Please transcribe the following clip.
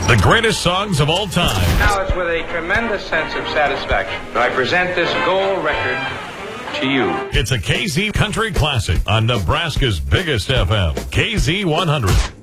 The greatest songs of all time. Now it's with a tremendous sense of satisfaction that I present this gold record to you. It's a KZ Country Classic on Nebraska's biggest FM, KZ 100.